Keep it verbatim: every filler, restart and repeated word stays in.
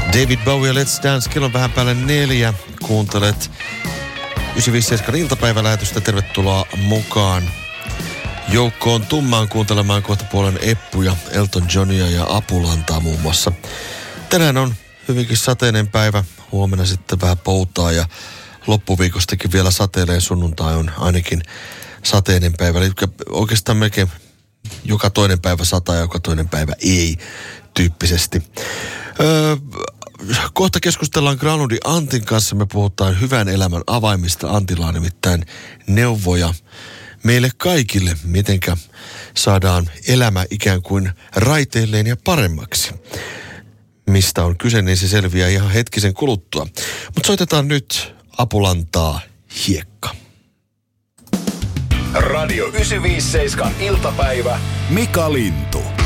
David Bowie ja Let's Dance, kello on vähän päälle neljä. Kuuntelet yhdeksänsataaviisikymmentäseitsemän iltapäivälähetystä, tervetuloa mukaan. Joukko on tummaan kuuntelemaan kohta puolen Eppuja, Elton Johnia ja Apulantaa muun muassa. Tänään on hyvinkin sateinen päivä, huomenna sitten vähän poutaa ja loppuviikostakin vielä sateilee. Sunnuntai on ainakin sateinen päivä, eli oikeastaan melkein joka toinen päivä sataa ja joka toinen päivä ei tyyppisesti. Öö, kohta keskustellaan Granlundin Antin kanssa. Me puhutaan hyvän elämän avaimista. Antilla on nimittäin neuvoja meille kaikille, mitenkä saadaan elämä ikään kuin raiteilleen ja paremmaksi. Mistä on kyse, niin se selviää ihan hetkisen kuluttua. Mutta soitetaan nyt Apulantaa Hiekka. Radio yhdeksänsataaviisikymmentäseitsemän iltapäivä. Mika Lintu.